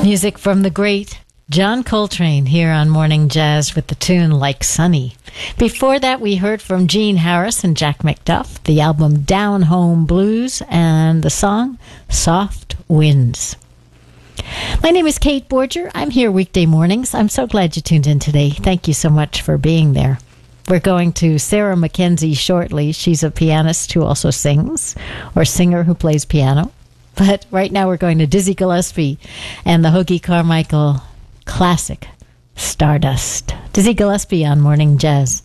Music from the great John Coltrane here on Morning Jazz with the tune Like Sunny. Before that, we heard from Gene Harris and Jack McDuff, the album Down Home Blues, and the song Soft Winds. My name is Kate Borger. I'm here weekday mornings. I'm so glad you tuned in today. Thank you so much for being there. We're going to Sarah McKenzie shortly. She's a pianist who also sings, or singer who plays piano. But right now we're going to Dizzy Gillespie and the Hoagy Carmichael classic, Stardust. Dizzy Gillespie on Morning Jazz.